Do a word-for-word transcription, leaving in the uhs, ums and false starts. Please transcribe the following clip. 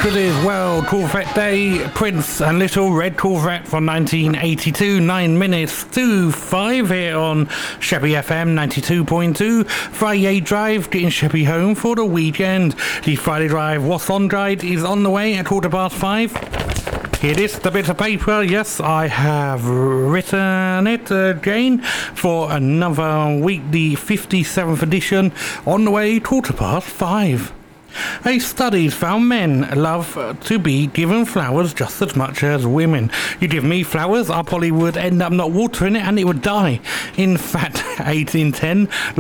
with his World Corvette Day, Prince and Little Red Corvette from nineteen eighty-two, nine minutes to five here on Sheppey F M ninety-two point two. Friday Drive, getting Sheppey home for the weekend. The Friday Drive What's On Guide is on the way at quarter past five. Here it is, the bit of paper. Yes, I have written it again for another week, the fifty-seventh edition, on the way quarter past five. A study found men love to be given flowers just as much as women. You give me flowers, I probably would end up not watering it and it would die. In fact, eight in ten